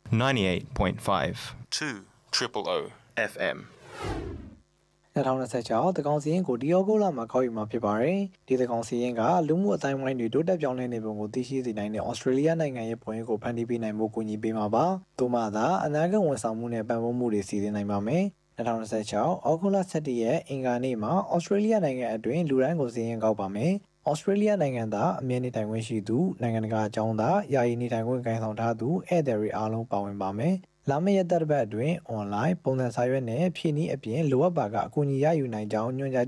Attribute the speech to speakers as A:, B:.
A: 98.5 200 FM
B: 2026တကောင်စီရင်ကိုဒီယောဂိုလာမှာခေါ်ယူမှာဖြစ်ပါတယ်ဒီတကောင်စီရင်ကလူမှုအတိုင်းဝိုင်းတွေတိုးတက်ပြောင်းလဲနေပုံကိုသိရှိစေနိုင်တဲ့ဩစတြေးလျနိုင်ငံရဲ့ပုံရိပ်ကိုဖန်တီးပေးနိုင်ဖို့ကူညီပေးမှာပါသို့မှသာအနာဂတ်ဝန်ဆောင်မှုနဲ့ပံ့ပိုးမှုတွေစီစဉ်နိုင်ပါမယ်2026အောက်တိုဘာ17ရက်အင်္ဂါနေ့မှာဩစတြေးလျနိုင်ငံအတွင်းလူတိုင်းကိုစီရင်ကောက်ပါမယ်ဩစတြေးလျနိုင်ငံသားအမြဲနေထိုင်ခွင့်ရှိသူနိုင်ငံတကာအကြောင်းသားယာယီနေထိုင်ခွင့်ကိုင်ဆောင်ထားသူဧည့်သည်တွေအားလုံးပါဝင်ပါမယ်လာမယ့်ရက်သတ္တပတ်အတွင်း online ပုံစံစာရွက်နဲ့ဖြည့်နည်းအပြင်လိုအပ်ပါကအကူအညီရယူနိုင်ကြောင်းညွှန်ကြား